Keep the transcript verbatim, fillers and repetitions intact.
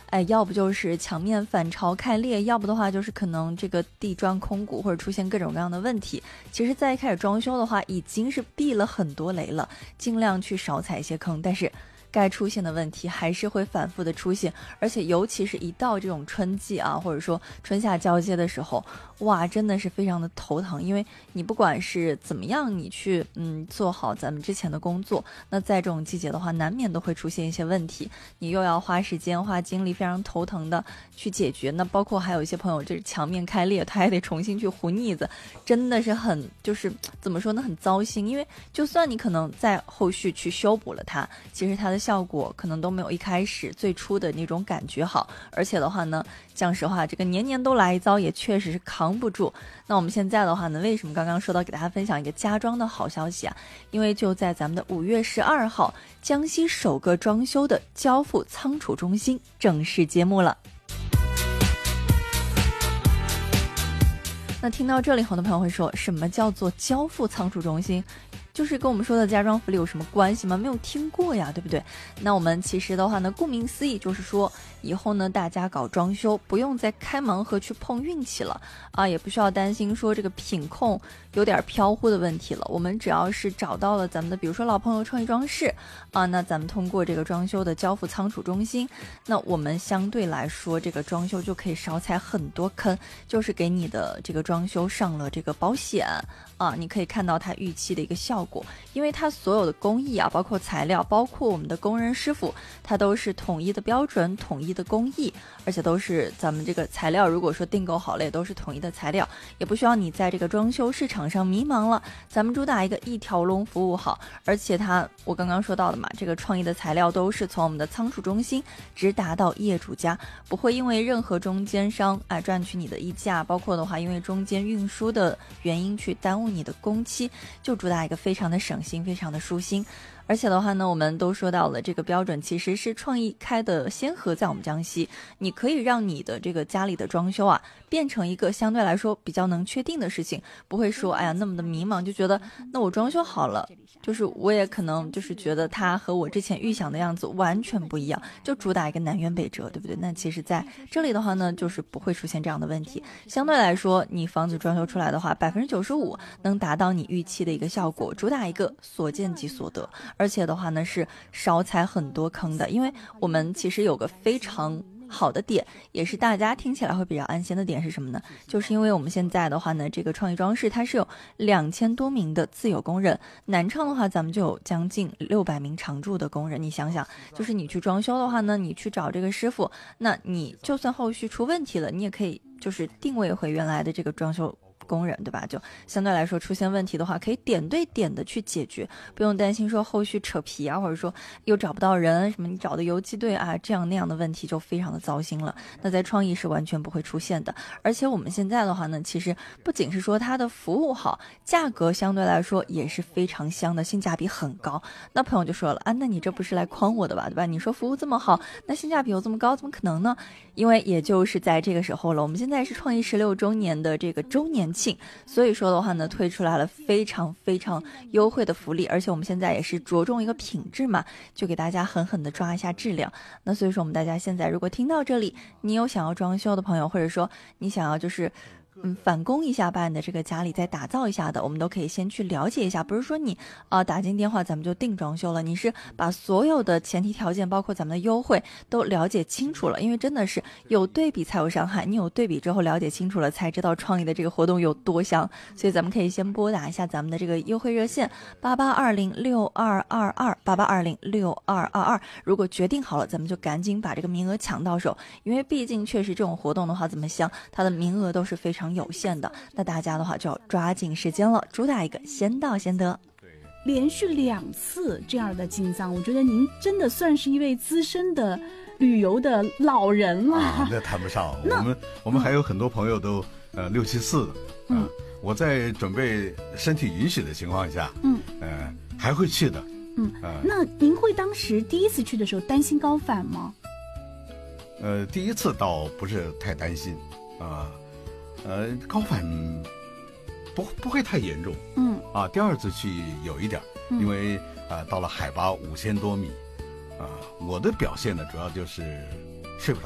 哎，要不就是墙面反潮开裂，要不的话就是可能这个地砖空鼓或者出现各种各样的问题。其实在一开始装修的话已经是避了很多雷了，尽量去少踩一些坑，但是该出现的问题还是会反复的出现，而且尤其是一到这种春季啊，或者说春夏交接的时候，哇，真的是非常的头疼。因为你不管是怎么样，你去嗯做好咱们之前的工作，那在这种季节的话，难免都会出现一些问题，你又要花时间花精力，非常头疼的去解决。那包括还有一些朋友，就是墙面开裂，他还得重新去糊腻子，真的是很就是怎么说呢，很糟心。因为就算你可能在后续去修补了它，其实它的效果可能都没有一开始最初的那种感觉好，而且的话呢，讲实话，这个年年都来一遭也确实是扛不住。那我们现在的话呢，为什么刚刚说到给大家分享一个家装的好消息啊？因为就在咱们的五月十二号，江西首个装修的交付仓储中心正式揭幕了。那听到这里，很多朋友会说，什么叫做交付仓储中心？就是跟我们说的家装福利有什么关系吗？没有听过呀，对不对？那我们其实的话呢，顾名思义就是说，以后呢大家搞装修不用再开盲盒去碰运气了啊，也不需要担心说这个品控有点飘忽的问题了。我们只要是找到了咱们的比如说老朋友创意装饰啊，那咱们通过这个装修的交付仓储中心，那我们相对来说这个装修就可以少踩很多坑，就是给你的这个装修上了这个保险啊，你可以看到它预期的一个效果。因为它所有的工艺啊，包括材料，包括我们的工人师傅，它都是统一的标准，统一的工艺，而且都是咱们这个材料如果说订购好了也都是统一的材料，也不需要你在这个装修市场上迷茫了。咱们主打一个一条龙服务好，而且它我刚刚说到的嘛，这个创意的材料都是从我们的仓储中心直达到业主家，不会因为任何中间商啊赚取你的溢价，包括的话因为中间运输的原因去耽误你的工期，就主打一个非常的省心，非常的舒心。而且的话呢，我们都说到了这个标准其实是创意开的先河，在我们江西，你可以让你的这个家里的装修啊变成一个相对来说比较能确定的事情，不会说哎呀那么的迷茫，就觉得那我装修好了，就是我也可能就是觉得它和我之前预想的样子完全不一样，就主打一个南辕北辙，对不对？那其实在这里的话呢，就是不会出现这样的问题，相对来说你房子装修出来的话，百分之九十五能达到你预期的一个效果，主打一个所见即所得，而且的话呢是少踩很多坑的。因为我们其实有个非常好的点，也是大家听起来会比较安心的点是什么呢？就是因为我们现在的话呢，这个创意装饰它是有两千多名的自有工人，南创的话咱们就有将近六百名常驻的工人。你想想，就是你去装修的话呢，你去找这个师傅，那你就算后续出问题了，你也可以就是定位回原来的这个装修工人，对吧？就相对来说出现问题的话，可以点对点的去解决，不用担心说后续扯皮啊，或者说又找不到人，什么你找的游击队啊，这样那样的问题就非常的糟心了。那在创意是完全不会出现的。而且我们现在的话呢，其实不仅是说它的服务好，价格相对来说也是非常香的，性价比很高。那朋友就说了啊，那你这不是来诓我的吧，对吧？你说服务这么好，那性价比又这么高，怎么可能呢？因为也就是在这个时候了，我们现在是创意十六周年的这个周年庆，所以说的话呢，推出来了非常非常优惠的福利，而且我们现在也是着重一个品质嘛，就给大家狠狠的抓一下质量。那所以说我们大家现在如果听到这里，你有想要装修的朋友，或者说你想要就是嗯，返工一下，把你的这个家里再打造一下的，我们都可以先去了解一下。不是说你啊、呃、打进电话咱们就定装修了，你是把所有的前提条件，包括咱们的优惠都了解清楚了。因为真的是有对比才有伤害，你有对比之后了解清楚了，才知道创意的这个活动有多香。所以咱们可以先拨打一下咱们的这个优惠热线八八二零六二二二八八二零六二二二。如果决定好了，咱们就赶紧把这个名额抢到手，因为毕竟确实这种活动的话，怎么香，它的名额都是非常有限的，那大家的话就要抓紧时间了，主打一个先到先得。 连续两次这样的进藏，我觉得您真的算是一位资深的旅游的老人了。 啊、那谈不上，我们我们还有很多朋友都、嗯、呃六七四的，嗯、呃，我在准备身体允许的情况下，嗯，呃，还会去的， 嗯，呃、那您会当时第一次去的时候担心高反吗？ 呃，第一次倒不是太担心，啊、呃，呃，高反不不会太严重，嗯，啊，第二次去有一点，嗯、因为啊、呃、到了海拔五千多米，啊、呃，我的表现呢主要就是睡不着。